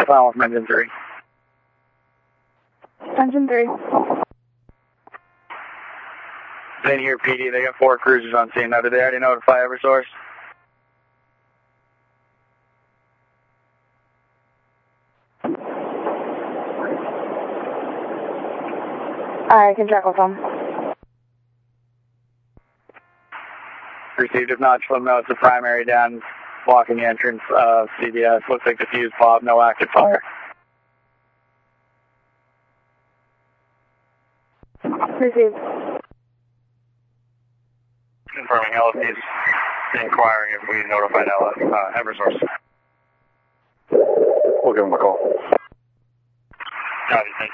Final with engine 3. Engine 3. Then here, PD, they got 4 cruisers on scene. Now, did they already notify Eversource? I can check with them. Received. If not, just let them know it's the primary down, blocking the entrance of CBS. Looks like the fuse popped, no active fire. Received. Confirming LFD's inquiring if we notified Eversource. We'll give them a call. Copy, thank you.